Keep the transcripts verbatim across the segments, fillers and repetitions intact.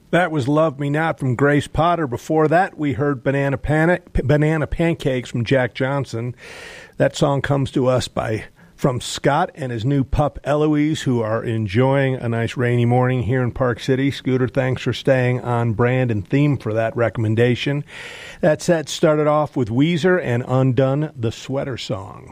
That was Love Me Not from Grace Potter. Before that, we heard Banana Panic, Banana Pancakes from Jack Johnson. That song comes to us by from Scott and his new pup, Eloise, who are enjoying a nice rainy morning here in Park City. Scooter, thanks for staying on brand and theme for that recommendation. That set started off with Weezer and Undone, the Sweater Song.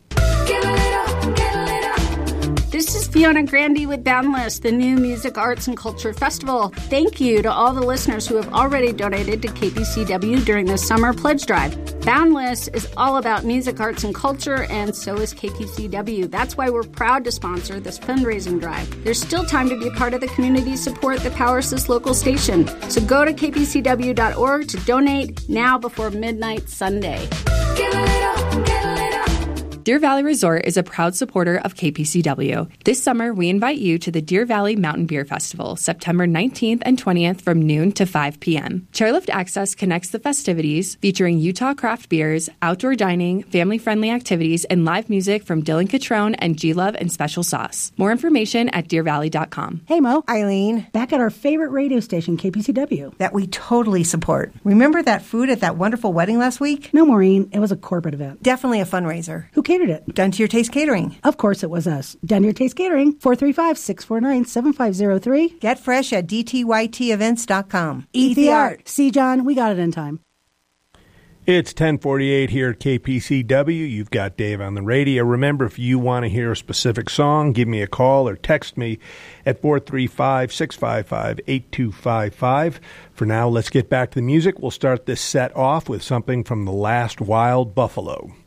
This is Fiona Grandy with Boundless, the new Music, Arts, and Culture Festival. Thank you to all the listeners who have already donated to K P C W during the summer pledge drive. Boundless is all about music, arts, and culture, and so is K P C W. That's why we're proud to sponsor this fundraising drive. There's still time to be a part of the community support that powers this local station. So go to k p c w dot org to donate now before midnight Sunday. Give a little, give a little. Deer Valley Resort is a proud supporter of K P C W. This summer, we invite you to the Deer Valley Mountain Beer Festival, September nineteenth and twentieth from noon to five p.m. Chairlift Access connects the festivities, featuring Utah craft beers, outdoor dining, family-friendly activities, and live music from Dylan Catrone and G-Love and Special Sauce. More information at deer valley dot com. Hey, Mo. Eileen. Back at our favorite radio station, K P C W. That we totally support. Remember that food at that wonderful wedding last week? No, Maureen. It was a corporate event. Definitely a fundraiser. Who catered it? Done to Your Taste Catering. Of course it was us. Done to Your Taste Catering. four three five, six four nine, seven five zero three. Get fresh at d t y t events dot com. Eat the art. See, John, we got it in time. It's ten forty-eight here at K P C W. You've got Dave on the radio. Remember, if you want to hear a specific song, give me a call or text me at four three five, six five five, eight two five five. For now, let's get back to the music. We'll start this set off with something from The Last Wild Buffalo.